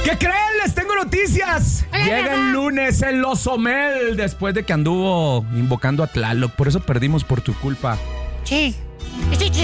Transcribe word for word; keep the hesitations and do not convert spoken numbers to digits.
¿Qué creen? Les tengo noticias. Llega el lunes el Osomel después de que anduvo invocando a Tlaloc. Por eso perdimos por tu culpa. Sí. Sí, sí,